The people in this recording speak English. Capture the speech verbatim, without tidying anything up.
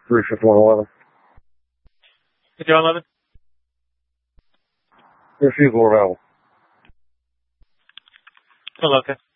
three fifty one eleven. fifty one eleven. Refusal available. Hello, okay.